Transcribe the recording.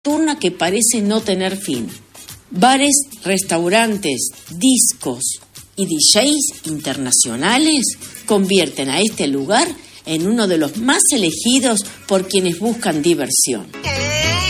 nocturna que parece no tener fin. Bares, restaurantes, discos y DJs internacionales convierten a este lugar en uno de los más elegidos por quienes buscan diversión.